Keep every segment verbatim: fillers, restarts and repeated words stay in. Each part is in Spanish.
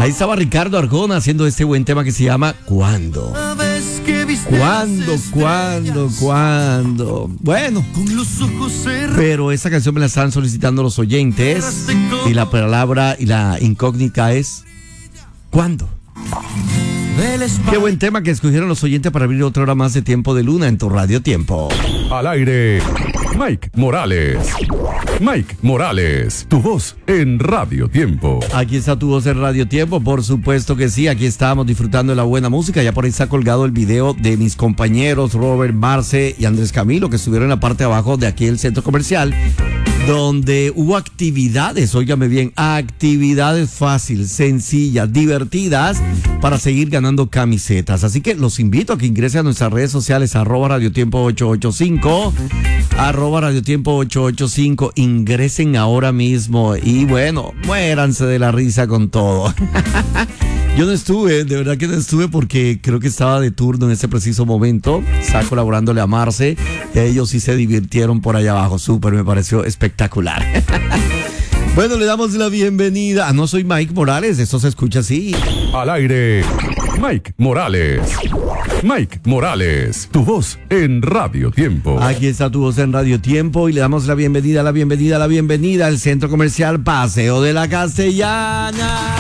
Ahí estaba Ricardo Arjona haciendo este buen tema que se llama ¿Cuándo? ¿Cuándo? ¿Cuándo? ¿Cuándo? Bueno, pero esa canción me la están solicitando los oyentes y la palabra y la incógnita es ¿cuándo? Qué buen tema que escogieron los oyentes para abrir otra hora más de Tiempo de Luna en tu Radio Tiempo. Al aire, Mike Morales. Mike Morales, tu voz en Radio Tiempo. Aquí está tu voz en Radio Tiempo, por supuesto que sí. Aquí estábamos disfrutando de la buena música. Ya por ahí está colgado el video de mis compañeros Robert, Marce y Andrés Camilo, que estuvieron en la parte de abajo de aquí el centro comercial, donde hubo actividades, óigame bien, actividades fáciles, sencillas, divertidas, para seguir ganando camisetas. Así que los invito a que ingresen a nuestras redes sociales, arroba Radio Tiempo ocho ocho cinco, arroba Radio Tiempo ocho ocho cinco, ingresen ahora mismo y bueno, muéranse de la risa con todo. Yo no estuve, de verdad que no estuve porque creo que estaba de turno en ese preciso momento. Estaba colaborándole a Marce. Ellos sí se divirtieron por allá abajo. Súper, me pareció espectacular. Bueno, le damos la bienvenida. Ah, no soy Mike Morales, esto se escucha así. Al aire, Mike Morales. Mike Morales, tu voz en Radio Tiempo. Aquí está tu voz en Radio Tiempo y le damos la bienvenida, la bienvenida, la bienvenida al Centro Comercial Paseo de la Castellana.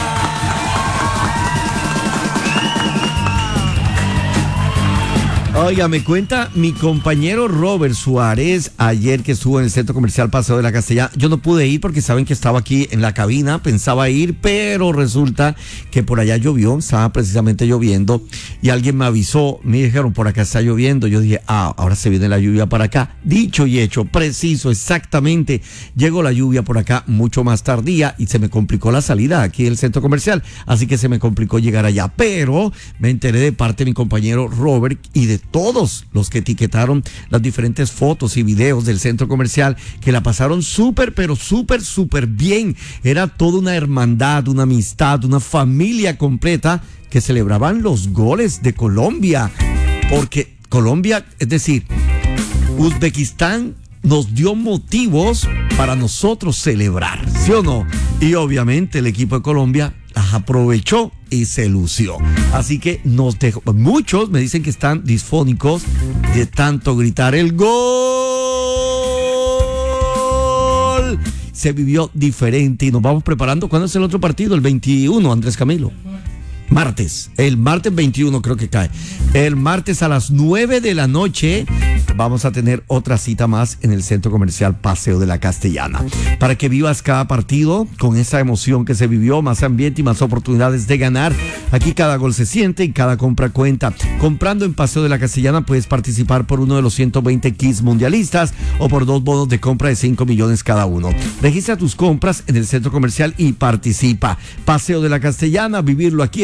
Oiga, me cuenta mi compañero Robert Suárez ayer que estuvo en el Centro Comercial Paseo de la Castellana. Yo no pude ir porque saben que estaba aquí en la cabina, pensaba ir, pero resulta que por allá llovió, estaba precisamente lloviendo y alguien me avisó, me dijeron por acá está lloviendo. Yo dije, ah, ahora se viene la lluvia para acá. Dicho y hecho, preciso, exactamente, llegó la lluvia por acá mucho más tardía y se me complicó la salida aquí del Centro Comercial, así que se me complicó llegar allá, pero me enteré de parte de mi compañero Robert y de todos los que etiquetaron las diferentes fotos y videos del centro comercial, que la pasaron súper, pero súper, súper bien. Era toda una hermandad, una amistad, una familia completa que celebraban los goles de Colombia. Porque Colombia, es decir, Uzbekistán nos dio motivos para nosotros celebrar, ¿sí o no? Y obviamente el equipo de Colombia las aprovechó y se lució. Así que nos dejó. Muchos me dicen que están disfónicos de tanto gritar el gol. Se vivió diferente y nos vamos preparando. ¿Cuándo es el otro partido? El veintiuno, Andrés Camilo. Martes, el martes veintiuno creo que cae. El martes a las nueve de la noche vamos a tener otra cita más en el Centro Comercial Paseo de la Castellana. Para que vivas cada partido con esa emoción que se vivió, más ambiente y más oportunidades de ganar. Aquí cada gol se siente y cada compra cuenta. Comprando en Paseo de la Castellana puedes participar por uno de los ciento veinte kits mundialistas o por dos bonos de compra de cinco millones cada uno. Registra tus compras en el Centro Comercial y participa. Paseo de la Castellana, vivirlo aquí